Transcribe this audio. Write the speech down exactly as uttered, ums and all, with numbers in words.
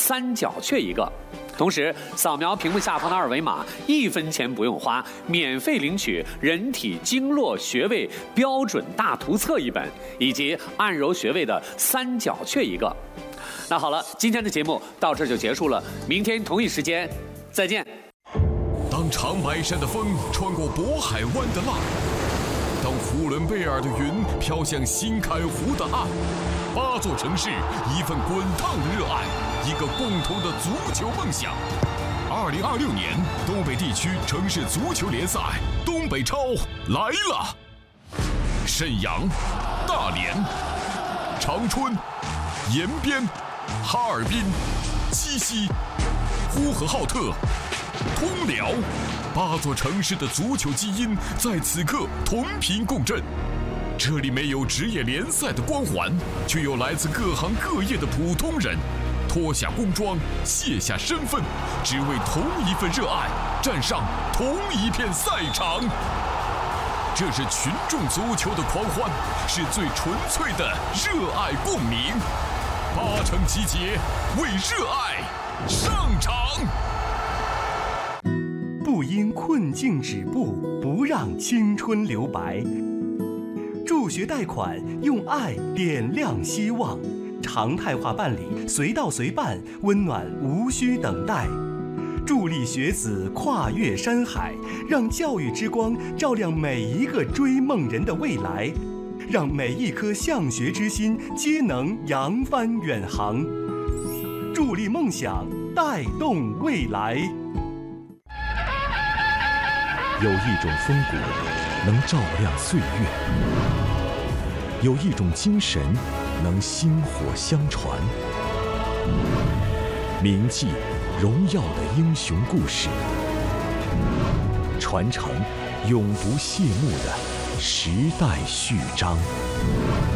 三角雀一个。同时，扫描屏幕下方的二维码，一分钱不用花，免费领取人体经络穴位标准大图册一本，以及按揉穴位的三角雀一个。那好了，今天的节目到这就结束了，明天同一时间再见。 当长白山的风穿过渤海湾的浪，当呼伦贝尔的云飘向新开湖的岸，八座城市，一份滚烫的热爱，一个共同的足球梦想。二零二六年东北地区城市足球联赛东北超来了！沈阳、大连、长春、延边、哈尔滨、鸡西、呼和浩特、通辽，八座城市的足球基因在此刻同频共振。这里没有职业联赛的光环，却有来自各行各业的普通人，脱下工装，卸下身份，只为同一份热爱，站上同一片赛场。这是群众足球的狂欢，是最纯粹的热爱共鸣。八城集结，为热爱上场。 不因困境止步，不让青春留白。助学贷款，用爱点亮希望。常态化办理，随到随办，温暖无需等待。助力学子跨越山海，让教育之光照亮每一个追梦人的未来，让每一颗向学之心皆能扬帆远航。助力梦想，带动未来。 有一种风骨能照亮岁月，有一种精神能薪火相传。铭记荣耀的英雄故事，传承永不谢幕的时代序章。